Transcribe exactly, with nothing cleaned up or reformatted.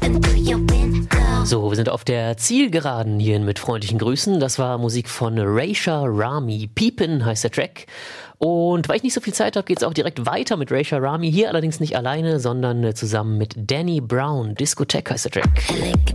So, wir sind auf der Zielgeraden hierhin mit freundlichen Grüßen. Das war Musik von Raysha Rami. Peepin' heißt der Track. Und weil ich nicht so viel Zeit habe, geht es auch direkt weiter mit Raysha Rami. Hier allerdings nicht alleine, sondern zusammen mit Danny Brown. Discotheque heißt der Track.